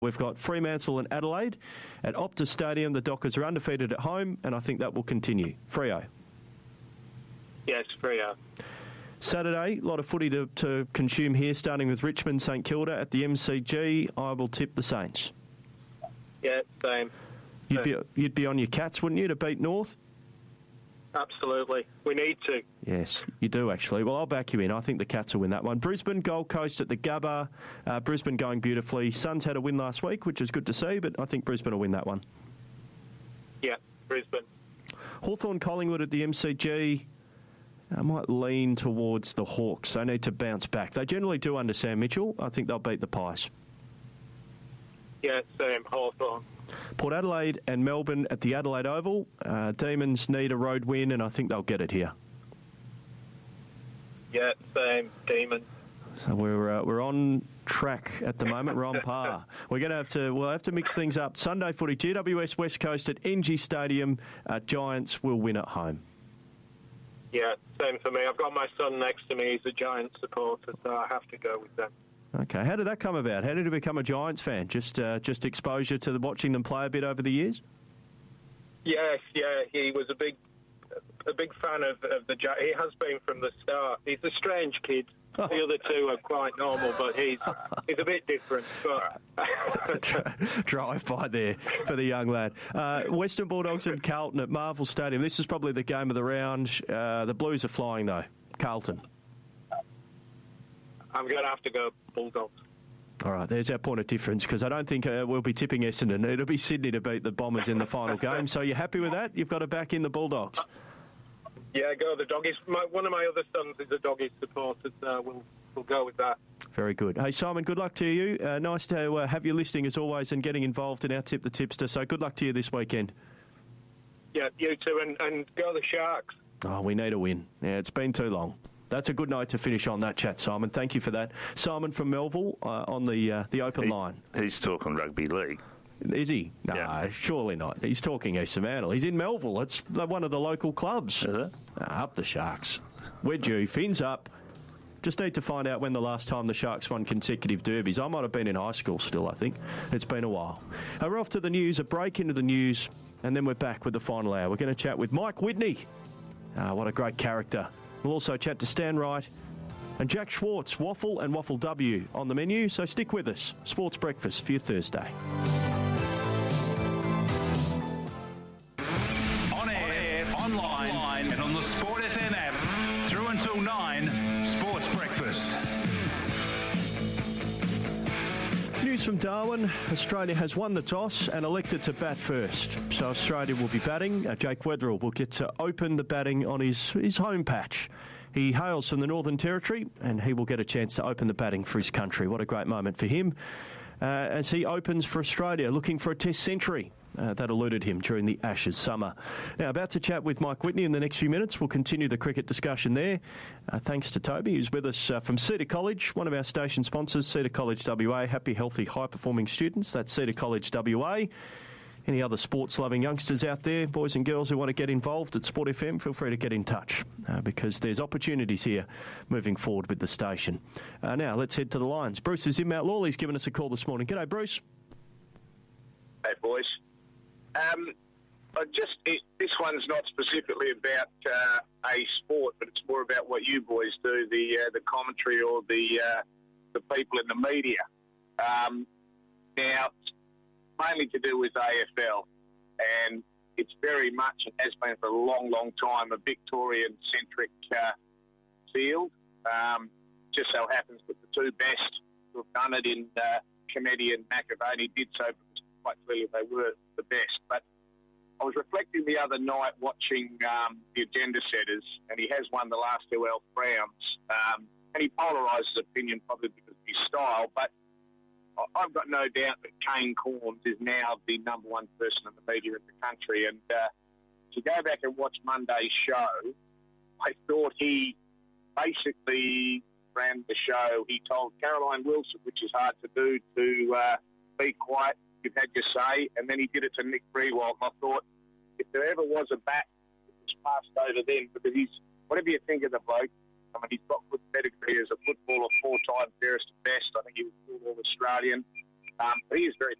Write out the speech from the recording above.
We've got Fremantle and Adelaide. At Optus Stadium, the Dockers are undefeated at home, and I think that will continue. Freo. Yes, Freo. Saturday, a lot of footy to consume here, starting with Richmond, St Kilda at the MCG. I will tip the Saints. Yeah, same. You'd be on your Cats, wouldn't you, to beat North? Absolutely. We need to. Yes, you do, actually. Well, I'll back you in. I think the Cats will win that one. Brisbane, Gold Coast at the Gabba. Brisbane going beautifully. Suns had a win last week, which is good to see, but I think Brisbane will win that one. Yeah, Brisbane. Hawthorn, Collingwood at the MCG. I might lean towards the Hawks. They need to bounce back. They generally do under Sam Mitchell. I think they'll beat the Pies. Yeah, same. Hawthorn. Port Adelaide and Melbourne at the Adelaide Oval. Demons need a road win, and I think they'll get it here. Yeah, same. Demons. So we're on track at the moment. We're on par. We'll have to mix things up. Sunday footy, GWS West Coast at NG Stadium. Giants will win at home. Yeah, same for me. I've got my son next to me. He's a Giants supporter, so I have to go with them. Okay, how did that come about? How did you become a Giants fan? Just exposure to watching them play a bit over the years? Yes, yeah, he was a big fan of the Giants. He has been from the start. He's a strange kid. The other two are quite normal, but he's a bit different. But drive by there for the young lad. Western Bulldogs and Carlton at Marvel Stadium. This is probably the game of the round. The Blues are flying though. Carlton. I'm going to have to go Bulldogs. All right, there's our point of difference, because I don't think we'll be tipping Essendon. It'll be Sydney to beat the Bombers in the final game. So you're happy with that? You've got to back in the Bulldogs. Yeah, go the Doggies. One of my other sons is a Doggies supporter, so we'll go with that. Very good. Hey, Simon, good luck to you. Nice to have you listening as always and getting involved in our Tip the Tipster. So good luck to you this weekend. Yeah, you too, and go the Sharks. Oh, we need a win. Yeah, it's been too long. That's a good note to finish on that chat, Simon. Thank you for that. Simon from Melville on the open line. He's talking rugby league. Is he? No, yeah. Surely not. He's talking East Fremantle. He's in Melville. It's one of the local clubs. Is it? Up the Sharks. We're due. Fins up. Just need to find out when the last time the Sharks won consecutive derbies. I might have been in high school still, I think. It's been a while. We're off to the news, a break into the news, and then we're back with the final hour. We're going to chat with Mike Whitney. What a great character. We'll also chat to Stan Wright and Jack Schwartz. Waffle and Waffle W on the menu, so stick with us. Sports Breakfast for your Thursday. On air, online, and on the Sport FM app. Through until 9, Sports Breakfast. News from Darwin. Australia has won the toss and elected to bat first. So Australia will be batting. Jake Weatherill will get to open the batting on his home patch. He hails from the Northern Territory and he will get a chance to open the batting for his country. What a great moment for him as he opens for Australia, looking for a Test century. That eluded him during the Ashes summer. Now, about to chat with Mike Whitney in the next few minutes. We'll continue the cricket discussion there. Thanks to Toby, who's with us from Cedar College, one of our station sponsors, Cedar College WA. Happy, healthy, high-performing students. That's Cedar College WA. Any other sports-loving youngsters out there, boys and girls who want to get involved at Sport FM, feel free to get in touch because there's opportunities here moving forward with the station. Now, let's head to the lines. Bruce is in Mount Lawley. He's given us a call this morning. G'day, Bruce. Hey, boys. This one's not specifically about a sport, but it's more about what you boys do, the commentary or the people in the media. Now, it's mainly to do with AFL, and it's very much, and has been for a long, long time, a Victorian-centric field. Just so happens that the two best who have done it in Kennedy and McAvaney did so because quite clearly they were the best. But I was reflecting the other night watching the agenda setters, and he has won the last two Elf rounds, and he polarises opinion probably because of his style, but I've got no doubt that Kane Cornes is now the number one person in the media in the country, and to go back and watch Monday's show, I thought he basically ran the show. He told Caroline Wilson, which is hard to do, to be quiet, you've had your say, and then he did it to Nick Freewald. And I thought, if there ever was a bat, it was passed over then, because he's, whatever you think of the bloke, I mean, he's got good pedigree as a footballer, 4-time fairest and best. I think he was All Australian. He is very